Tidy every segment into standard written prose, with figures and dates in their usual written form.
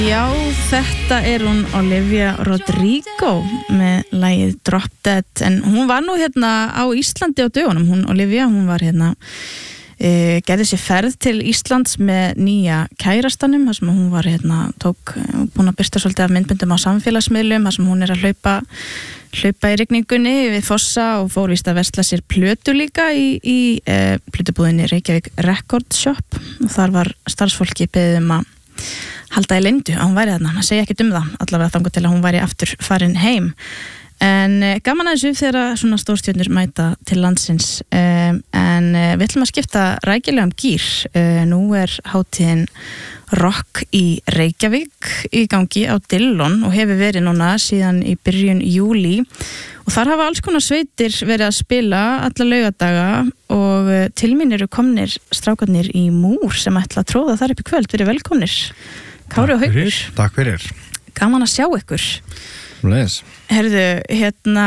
Já, þetta hún Olivia Rodrigo með lagið Drop Dead, en hún var nú hérna á Íslandi á dögunum, hún Olivia, hún var hérna gerði sér ferð til Íslands með nýja kærastanum, þar sem hún var hérna, búin að birta svolítið af myndböndum á samfélagsmiðlum, þar sem hún að hlaupa í rigningunni við fossa og fór víst að versla sér plötu líka í plötubúðinni Reykjavík Record Shop, og þar var starfsfólki beðið að halda í leyndu að hún væri þarna, maður segja ekkert það allavega þangað til að hún væri aftur farin heim, en gaman að þessu þegar svona stórstjörnur mæta til landsins, en við ætlum að skipta rækilega gír. Nú hátíðin Rock í Reykjavík í gangi á Dillon og hefur verið núna síðan í byrjun júlí, og þar hafa alls konar sveitir verið að spila alla laugadaga, og til mín eru komnir strákarnir í Múr sem ætla að tróða þar upp í kvöld. Verið velkomnir Kári og Haukur. Takk fyrir. Gaman að sjá ykkur. Herðu, hérna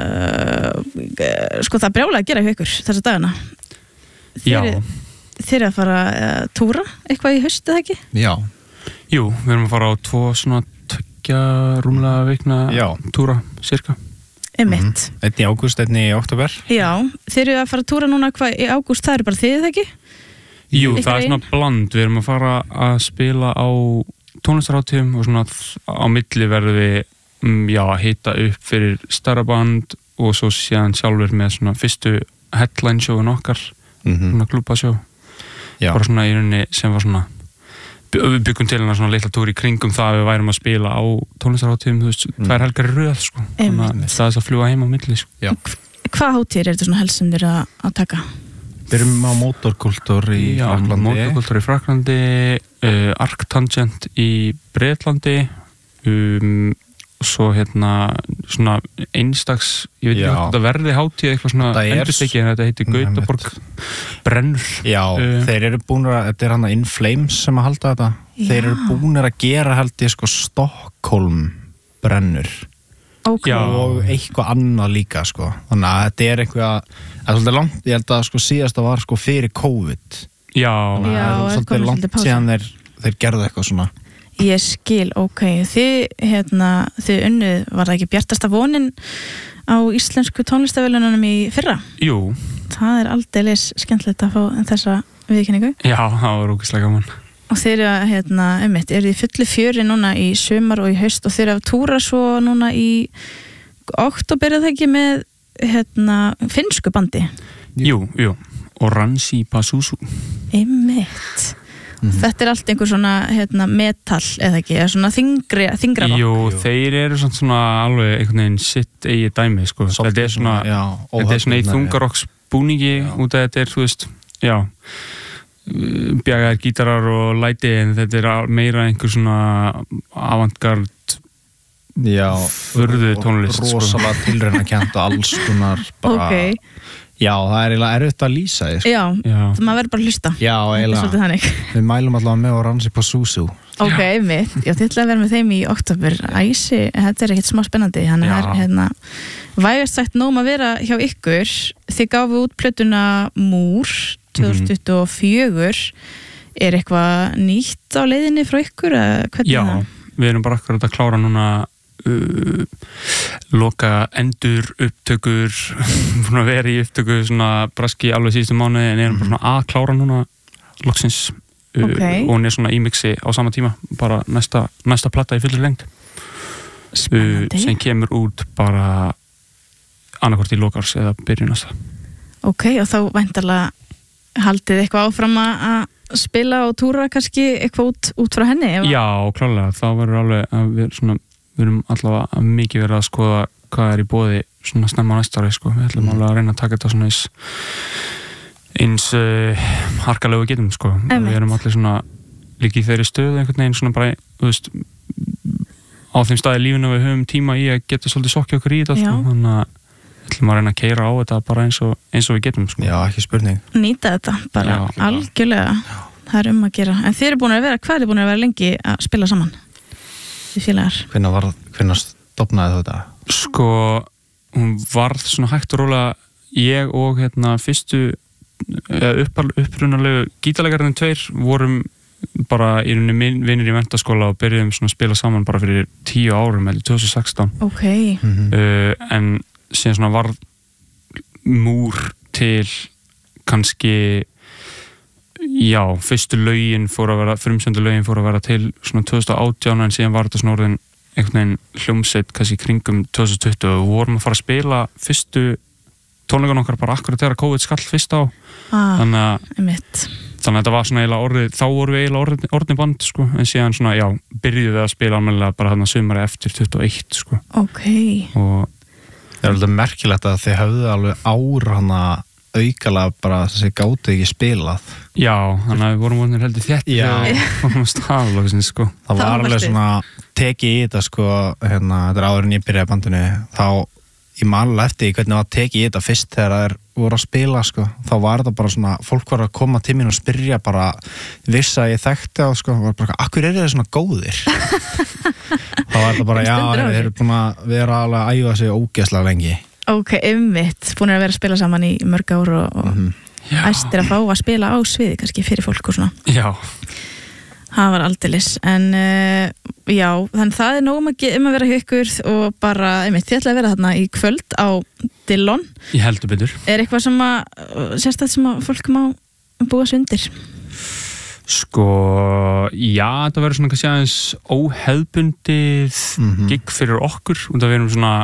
sko það brjálega að gera hjá ykkur þessa dagana. Þeir að fara að túra eitthvað í haust eða ekki? Já. Jú, við erum að fara á 2 svona 2 rúmlega vikna túra, cirka. Einmitt. Einn í ágúst, einn í október. Já, þeir eru að fara að túra núna hvað í ágúst, það eru bara þið ekki? Jú, það er svona bland, við erum að fara að spila á tónlistarhátíðum og svona á milli verðum við að hita upp fyrir stærra band og svo síðan sjálfur með svona fyrstu headline showin okkar, svona klúbbasjó, bara svona í rauninni sem var svona, við byggum til svona litla túr í kringum það að við værum að spila á tónlistarhátíðum, þú veist, 2 helgar í röð, sko, þannig að það er þess að fljúga heim á milli, sko. Hvað hátíðir þetta svona helst sem þeir að taka? Við erum á Motorkultúr í Fraklandi. Já, Motorkultúr í Fraklandi, Arctangent í Bretlandi, svo hérna svona einstaks, ég veit ekki hvað þetta verði hátíð, eitthvað svona endurstekki, en þetta heitir Gautaborg brennur. Já, þeir eru búnir að, þetta er hann In Flames sem að halda þetta, þeir eru búnir að gera held ég sko Stockholm brennur. Og eitthvað annað líka sko, þannig að þetta er eitthvað, það er svolítið langt, ég held að sko síðasta var sko fyrir COVID. Já, það er svolítið langt síðan þeir gerðu eitthvað svona. Ég skil, ok, þið unnið, var það ekki bjartasta vonin á íslensku tónlistaverðlaununum í fyrra? Jú. Það er aldeilis skemmtilegt að fá þessa viðurkenningu. Já, það var ógeðslega gaman. Og þeir eru í fullu fjöri núna í sumar og í haust, og þeir eru að túra svo núna í október eða ekki með finnsku bandi. Jú, Oransi Pasusu. Einmitt. Þetta er allt einhver svona metal eða ekki, eða svona þingra rock. Jú, þeir eru svona alveg einhvern veginn sitt eigi dæmi, sko. Þetta er svona í þungarokks búningi út af þetta er, þú veist, bjagaðir gítarar og læti, en þetta er meira einhver svona avantgard furðu tónlist, sko. Rosalega tilraunakent og alls konar bara. Já, það er eiginlega erfitt að lýsa því, sko. Já, maður verður bara að hlusta. Já, eiginlega. Við mælum allavega með Oransi Pasusu. Ok, mitt. Já, þið ætlaði að vera með þeim í október. Æsi, þetta er ekkert smá spennandi. Þannig að vægast sagt nóg að vera hjá ykkur. Þið gáfu út plötuna Múr 2024. Er eitthvað nýtt á leiðinni frá ykkur? Já, við erum bara akkurat að klára núna loka endur upptökur, búin að vera í upptöku svona braski alveg síðustu mánuði, en erum bara svona að klára núna loksins, og hún er svona í mixi á sama tíma, bara næsta platta í fullri lengd sem kemur út bara annarkvort í lokars eða byrjun næsta. Ok, og þá væntanlega haldið eitthvað áfram að spila og túra kannski eitthvað út frá henni? Já, klárlega, þá verður alveg að við erum allavega mikið verið að skoða hvað er í boði svona snemma á næsta ári, sko. Við ætlum alveg að reyna að taka þetta svona eins harkalegu við getum, sko. Við erum allir svona líka í þeirri stöðu einhvern veginn svona bara, þú veist, á þeim staði lífinu við höfum tíma í að geta svolítið sokkja okkur í þetta, sko. Þannig að við ætlum að reyna að keyra á þetta bara eins og við getum, sko. Já, ekki spurning. Nýta þetta bara algjörlega. Það er að gera. En þið eru búin að vera, hvað er búin að vera lengi að spila saman? Hvenær stofnaði þetta? Sko, hún varð svona hægt og rólega, ég og fyrstu upprunalegu gítarleikarinn 2 vorum bara í rauninni vinir í menntaskóla og byrjuðum svona að spila saman bara fyrir 10 árum eða 2016 en síðan svona var múr til kannski fyrstu lögin frumsöndu lögin fóru að vera til svona 2018 en síðan var þetta svona orðin einhvern veginn hljómsveit kannski kringum 2020 og vorum að fara að spila fyrstu tónleikan okkar bara akkurat þegar COVID skall fyrst á þannig að þetta var svona eiginlega orðið, þá vorum við eiginlega orðin band sko, en síðan svona, byrjuðum við að spila almennilega bara þarna sumari eftir 21 sko. Og það er alveg merkilegt að þið höfðu alveg ár hana aukalega bara þessi gátu ekki spilað. Já, þannig að við vorum orðinir heldur þétt sko. Það var alveg svona tekið í þetta sko, þetta er áður en ég byrjaði bandinu, þá ég man alveg eftir hvernig það var tekið í þetta fyrst þegar það voru að spila sko, þá var þetta bara svona, fólk var að koma til mín og spyrja bara, vissi að ég þekkti á sko, var bara, akkur eru þið svona góðir? Þá var þetta bara, þeir eru búin að vera alveg að æfa sig ógeðslega lengi. Ok, einmitt, búin að vera að spila saman í mörg ár og æstir að fá að spila á sviði kannski fyrir fólk og svona. Já. Það var aldeilis, en þannig það er nóg að vera hjá ykkur og bara, einmitt, þið ætlaði að vera þarna í kvöld á Dillon. Ég heldur betur. Er eitthvað sem sérstætt sem að fólk má búa sig undir? Sko, það verður svona kannski aðeins óhefbundið gig fyrir okkur og það verðum svona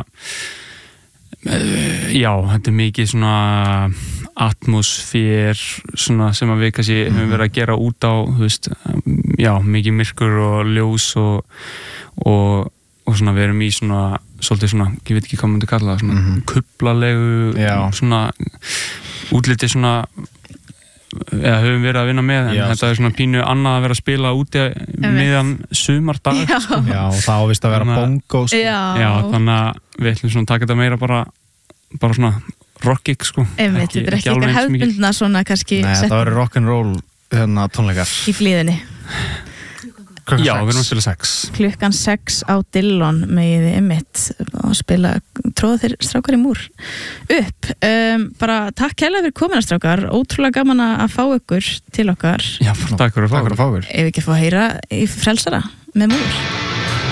þetta er mikið svona atmosfér svona sem að við kannski höfum verið að gera út á, þú veist, mikið myrkur og ljós og svona við erum í svona, svolítið svona, ég veit ekki hvað maður kalla það, svona kublalegu, svona útliti svona, eða höfum verið að vinna með, en þetta er svona pínu annað að vera að spila úti meðan sumardag. Sko. Já, og það ávist að vera bongo. Sko. Já, þannig að við ætlum svona að taka þetta meira bara svona rockig sko. Einmitt, þetta er ekki eitthvað hefðbundna svona kannski. Nei, það verður rock'n'roll tónleikar. Í blíðinni. Já, við erum að spila 6. Klukkan 6 á Dillon með einmitt að spila tróða þeir strákar í múr upp. Bara takk kærlega fyrir komina strákar, ótrúlega gaman að fá ykkur til okkar. Já, takk fyrir að fá okkur. Ef ekki að fá að heyra í frelsara með múr.